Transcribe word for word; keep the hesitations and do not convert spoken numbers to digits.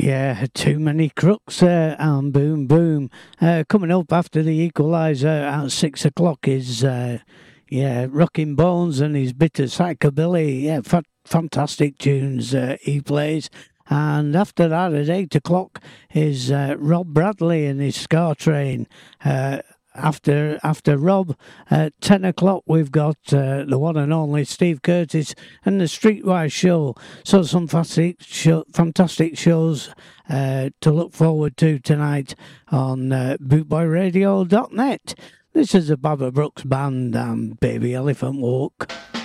Yeah, too many crooks there, and boom, boom. Uh, coming up after the equaliser at six o'clock is, uh, yeah, Rocking Bones and his Bitter Psychobilly. Yeah, fa- fantastic tunes uh, he plays. And after that, at eight o'clock, is uh, Rob Bradley and his Scar Train. Uh, after after Rob, at ten o'clock, we've got uh, the one and only Steve Curtis and the Streetwise Show. So some fantastic, show, fantastic shows uh, to look forward to tonight on uh, bootboy radio dot net. This is the Baba Brooks Band and Baby Elephant Walk.